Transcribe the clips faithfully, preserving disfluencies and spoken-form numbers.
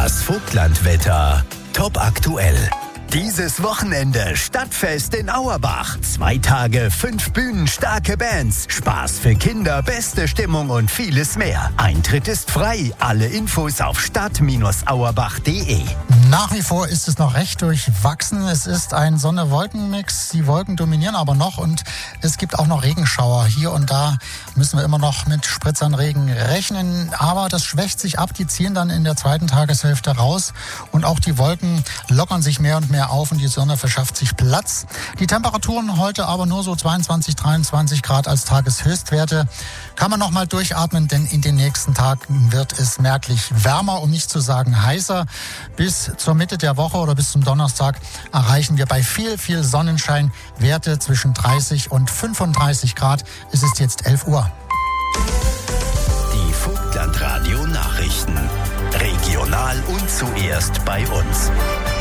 Das Vogtlandwetter top aktuell. Dieses Wochenende Stadtfest in Auerbach. Zwei Tage, fünf Bühnen, starke Bands, Spaß für Kinder, beste Stimmung und vieles mehr. Eintritt ist frei. Alle Infos auf stadt auerbach punkt de. Nach wie vor ist es noch recht durchwachsen. Es ist ein Sonne-Wolken-Mix. Die Wolken dominieren aber noch und es gibt auch noch Regenschauer. Hier und da müssen wir immer noch mit Spritzern Regen rechnen. Aber das schwächt sich ab. Die ziehen dann in der zweiten Tageshälfte raus. Und auch die Wolken lockern sich mehr und mehr auf und die Sonne verschafft sich Platz. Die Temperaturen heute aber nur so zweiundzwanzig, dreiundzwanzig Grad als Tageshöchstwerte. Kann man noch mal durchatmen, denn in den nächsten Tagen wird es merklich wärmer, um nicht zu sagen heißer. Bis zur Mitte der Woche oder bis zum Donnerstag erreichen wir bei viel, viel Sonnenschein Werte zwischen dreißig und fünfunddreißig Grad. Es ist jetzt elf Uhr. Die Vogtlandradio Nachrichten. Regional und zuerst bei uns.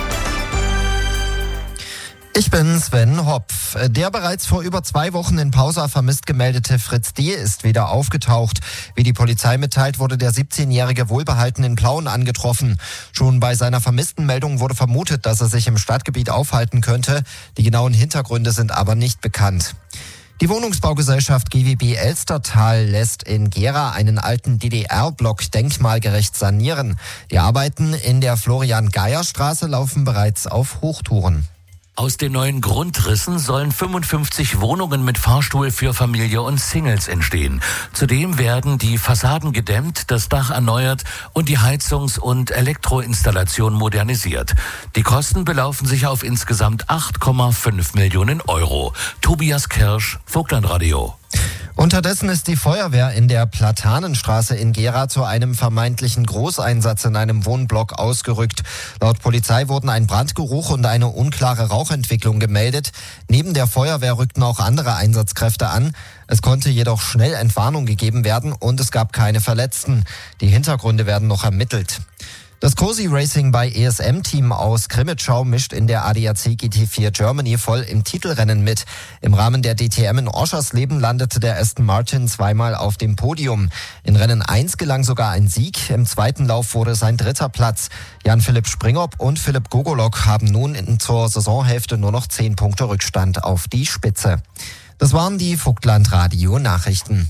Ich bin Sven Hopf. Der bereits vor über zwei Wochen in Pausa vermisst gemeldete Fritz D. ist wieder aufgetaucht. Wie die Polizei mitteilt, wurde der siebzehnjährige wohlbehalten in Plauen angetroffen. Schon bei seiner Vermisstenmeldung wurde vermutet, dass er sich im Stadtgebiet aufhalten könnte. Die genauen Hintergründe sind aber nicht bekannt. Die Wohnungsbaugesellschaft G W B Elstertal lässt in Gera einen alten D D R-Block denkmalgerecht sanieren. Die Arbeiten in der Florian-Geier-Straße laufen bereits auf Hochtouren. Aus den neuen Grundrissen sollen fünfundfünfzig Wohnungen mit Fahrstuhl für Familie und Singles entstehen. Zudem werden die Fassaden gedämmt, das Dach erneuert und die Heizungs- und Elektroinstallation modernisiert. Die Kosten belaufen sich auf insgesamt acht Komma fünf Millionen Euro. Tobias Kirsch, Vogtlandradio. Unterdessen ist die Feuerwehr in der Platanenstraße in Gera zu einem vermeintlichen Großeinsatz in einem Wohnblock ausgerückt. Laut Polizei wurden ein Brandgeruch und eine unklare Rauchentwicklung gemeldet. Neben der Feuerwehr rückten auch andere Einsatzkräfte an. Es konnte jedoch schnell Entwarnung gegeben werden und es gab keine Verletzten. Die Hintergründe werden noch ermittelt. Das Cosi Racing bei E S M-Team aus Krimitschau mischt in der A D A C G T vier Germany voll im Titelrennen mit. Im Rahmen der D T M in Oschersleben landete der Aston Martin zweimal auf dem Podium. In Rennen eins gelang sogar ein Sieg. Im zweiten Lauf wurde es ein dritter Platz. Jan-Philipp Springop und Philipp Gogolok haben nun in, zur Saisonhälfte nur noch zehn Punkte Rückstand auf die Spitze. Das waren die Vogtlandradio-Nachrichten.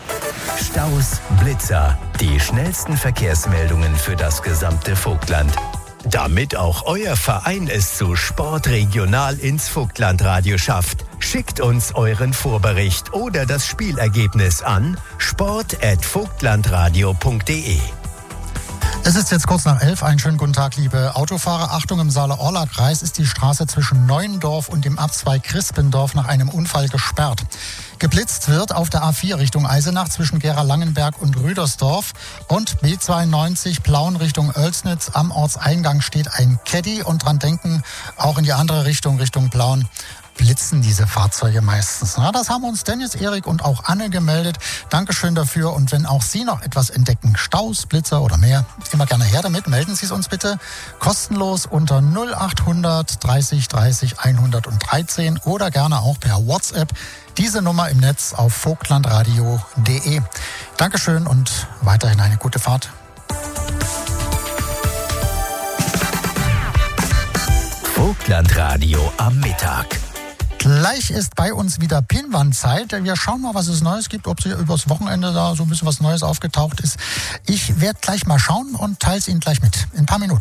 Staus, Blitzer, die schnellsten Verkehrsmeldungen für das gesamte Vogtland. Damit auch euer Verein es zu Sport regional ins Vogtlandradio schafft, schickt uns euren Vorbericht oder das Spielergebnis an sport at vogtlandradio punkt de. Es ist jetzt kurz nach elf. Einen schönen guten Tag, liebe Autofahrer. Achtung, im Saale-Orla-Kreis ist die Straße zwischen Neuendorf und dem Abzweig Crispendorf nach einem Unfall gesperrt. Geblitzt wird auf der A vier Richtung Eisenach zwischen Gera-Langenberg und Rüdersdorf und B zweiundneunzig Plauen Richtung Oelsnitz. Am Ortseingang steht ein Caddy und dran denken, auch in die andere Richtung, Richtung Plauen, blitzen diese Fahrzeuge meistens. Na, das haben uns Dennis, Erik und auch Anne gemeldet. Dankeschön dafür. Und wenn auch Sie noch etwas entdecken, Staus, Blitzer oder mehr, immer gerne her damit. Melden Sie es uns bitte kostenlos unter null achthundert dreißig dreißig hundertdreizehn oder gerne auch per WhatsApp. Diese Nummer im Netz auf vogtlandradio punkt de. Dankeschön und weiterhin eine gute Fahrt. Vogtlandradio am Mittag. Gleich ist bei uns wieder Pinwandzeit. Wir schauen mal, was es Neues gibt, ob sie übers Wochenende da so ein bisschen was Neues aufgetaucht ist. Ich werde gleich mal schauen und teile es Ihnen gleich mit. In ein paar Minuten.